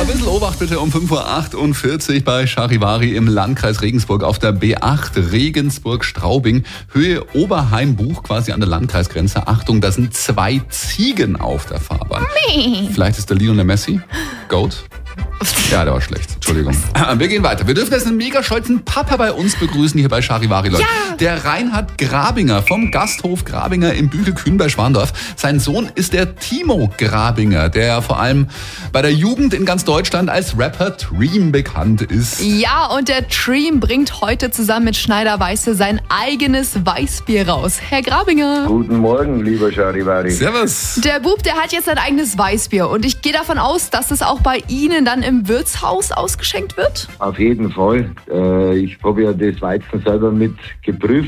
Ein bisschen Obacht bitte um 5.48 Uhr bei Charivari im Landkreis Regensburg auf der B8 Regensburg-Straubing. Höhe Oberheim-Buch, quasi an der Landkreisgrenze. Achtung, da sind 2 Ziegen auf der Fahrbahn. Vielleicht ist der Lionel Messi. Goat. Ja, der war schlecht. Entschuldigung. Wir gehen weiter. Wir dürfen jetzt einen mega stolzen Papa bei uns begrüßen hier bei Charivari, Leute. Ja. Der Reinhard Grabinger vom Gasthof Grabinger im Bügelkühn bei Schwandorf. Sein Sohn ist der Timo Grabinger, der vor allem bei der Jugend in ganz Deutschland als Rapper Dream bekannt ist. Ja, und der Dream bringt heute zusammen mit Schneider Weiße sein eigenes Weißbier raus. Herr Grabinger. Guten Morgen, lieber Charivari. Servus. Der Bub, der hat jetzt sein eigenes Weißbier und ich gehe davon aus, dass es auch bei Ihnen dann im Wirtshaus ausgeschenkt wird? Auf jeden Fall. Ich habe ja das Weizen selber mit geprüft.